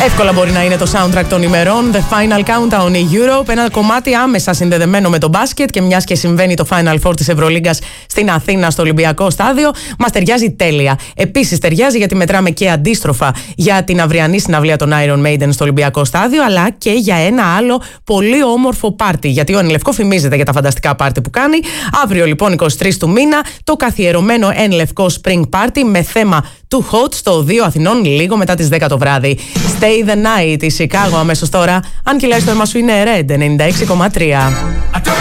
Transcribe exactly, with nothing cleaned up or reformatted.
Εύκολα μπορεί να είναι το soundtrack των ημερών. The Final Countdown in Europe. Ένα κομμάτι άμεσα συνδεδεμένο με το μπάσκετ και μιας και συμβαίνει το Final Four της Ευρωλίγκας στην Αθήνα, στο Ολυμπιακό Στάδιο, μας ταιριάζει τέλεια. Επίσης ταιριάζει γιατί μετράμε και αντίστροφα για την αυριανή συναυλία των Iron Maiden στο Ολυμπιακό Στάδιο, αλλά και για ένα άλλο πολύ όμορφο πάρτι. Γιατί ο Εν Λευκό φημίζεται για τα φανταστικά πάρτι που κάνει. Αύριο λοιπόν εικοστή τρίτη του μήνα το καθιερωμένο Εν Λευκό Spring Party με θέμα του Hot στο Οδείο Αθηνών λίγο μετά τις δέκα το βράδυ. Stay the Night, η Chicago αμέσως τώρα. Αν και λέει το αίμα σου είναι Red ενενήντα έξι κόμμα τρία.